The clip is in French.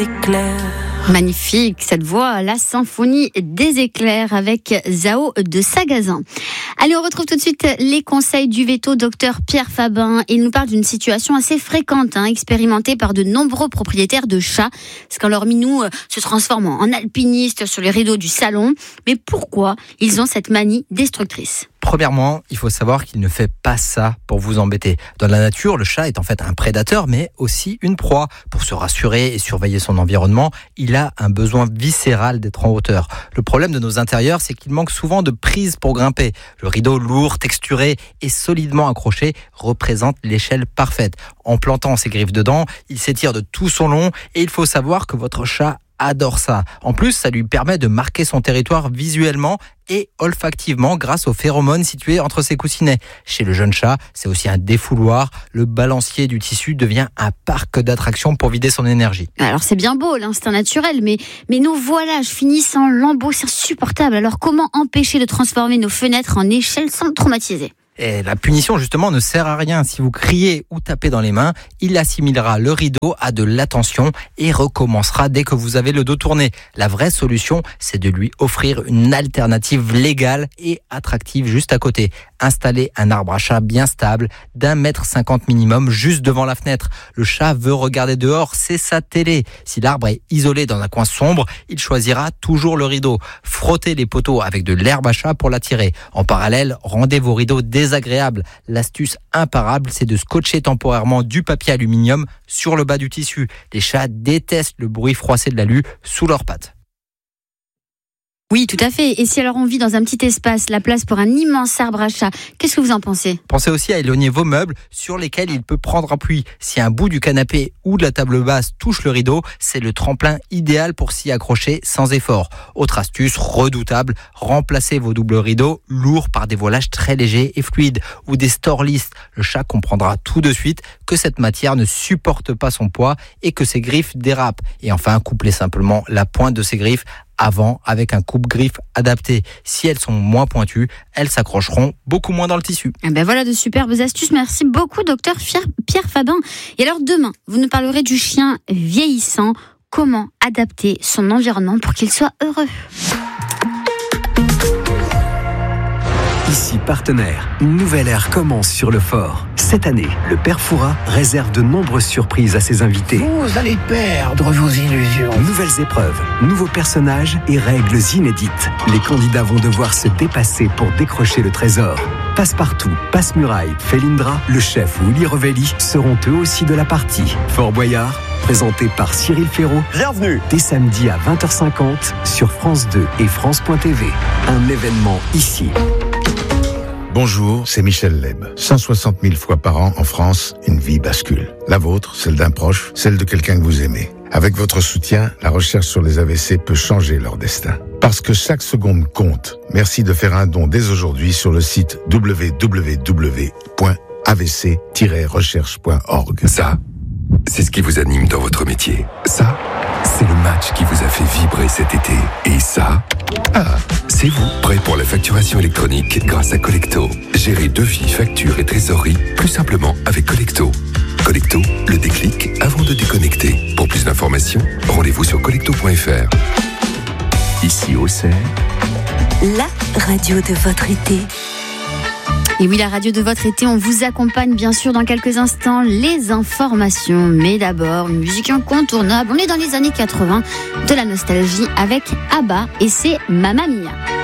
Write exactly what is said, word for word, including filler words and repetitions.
Éclair. Magnifique, cette voix, la symphonie des éclairs avec Zao de Sagazin. Allez, on retrouve tout de suite les conseils du veto docteur Pierre Fabin. Il nous parle d'une situation assez fréquente, hein, expérimentée par de nombreux propriétaires de chats. C'est quand leur minou se transforme en alpiniste sur les rideaux du salon. Mais pourquoi ils ont cette manie destructrice ? Premièrement, il faut savoir qu'il ne fait pas ça pour vous embêter. Dans la nature, le chat est en fait un prédateur, mais aussi une proie. Pour se rassurer et surveiller son environnement, il a un besoin viscéral d'être en hauteur. Le problème de nos intérieurs, c'est qu'il manque souvent de prise pour grimper. Le rideau lourd, texturé et solidement accroché représente l'échelle parfaite. En plantant ses griffes dedans, il s'étire de tout son long et il faut savoir que votre chat adore ça. En plus, ça lui permet de marquer son territoire visuellement et olfactivement grâce aux phéromones situés entre ses coussinets. Chez le jeune chat, c'est aussi un défouloir. Le balancier du tissu devient un parc d'attractions pour vider son énergie. Alors c'est bien beau, l'instinct naturel, mais, mais nos voilages finissent en lambeaux, c'est insupportable. Alors comment empêcher de transformer nos fenêtres en échelles sans le traumatiser ? Et la punition, justement, ne sert à rien. Si vous criez ou tapez dans les mains, il assimilera le rideau à de l'attention et recommencera dès que vous avez le dos tourné. La vraie solution, c'est de lui offrir une alternative légale et attractive juste à côté. Installer un arbre à chat bien stable, d'un mètre cinquante minimum, juste devant la fenêtre. Le chat veut regarder dehors, c'est sa télé. Si l'arbre est isolé dans un coin sombre, il choisira toujours le rideau. Frottez les poteaux avec de l'herbe à chat pour l'attirer. En parallèle, rendez vos rideaux désagréables. L'astuce imparable, c'est de scotcher temporairement du papier aluminium sur le bas du tissu. Les chats détestent le bruit froissé de l'alu sous leurs pattes. Oui, tout à fait. Et si alors on vit dans un petit espace, la place pour un immense arbre à chat, qu'est-ce que vous en pensez ? Pensez aussi à éloigner vos meubles sur lesquels il peut prendre appui. Si un bout du canapé ou de la table basse touche le rideau, c'est le tremplin idéal pour s'y accrocher sans effort. Autre astuce redoutable, remplacez vos doubles rideaux lourds par des voilages très légers et fluides ou des store lisses. Le chat comprendra tout de suite que cette matière ne supporte pas son poids et que ses griffes dérapent. Et enfin, couplez simplement la pointe de ses griffes avant avec un coupe-griffe adapté. Si elles sont moins pointues, elles s'accrocheront beaucoup moins dans le tissu. Eh ben voilà de superbes astuces. Merci beaucoup, docteur Pierre Fabin. Et alors demain, vous nous parlerez du chien vieillissant. Comment adapter son environnement pour qu'il soit heureux ? Ici Partenaire, une nouvelle ère commence sur le fort. Cette année, le Père Fouras réserve de nombreuses surprises à ses invités. Vous allez perdre vos illusions. Nouvelles épreuves, nouveaux personnages et règles inédites. Les candidats vont devoir se dépasser pour décrocher le trésor. Passe-partout, Passe-Muraille, Felindra, le chef Willy Revelli seront eux aussi de la partie. Fort Boyard, présenté par Cyril Ferraud. Bienvenue. Dès samedi à vingt heures cinquante sur France deux et France point T V. Un événement ici. Bonjour, c'est Michel Leb. cent soixante mille fois par an en France, une vie bascule. La vôtre, celle d'un proche, celle de quelqu'un que vous aimez. Avec votre soutien, la recherche sur les A V C peut changer leur destin. Parce que chaque seconde compte. Merci de faire un don dès aujourd'hui sur le site w w w point a v c tiret recherche point org. Ça, c'est ce qui vous anime dans votre métier. Ça, c'est le match qui vous a fait vibrer cet été. Et ça, ah, c'est vous, prêt pour la facturation électronique grâce à Collecto. Gérez devis, factures et trésorerie plus simplement avec Collecto. Collecto, le déclic avant de déconnecter. Pour plus d'informations, rendez-vous sur collecto point f r. Ici Auxerre, La radio de votre été. Et oui, la radio de votre été, on vous accompagne bien sûr dans quelques instants les informations. Mais d'abord, une musique incontournable. On est dans les années quatre-vingts, de la nostalgie avec ABBA et c'est Mamma Mia.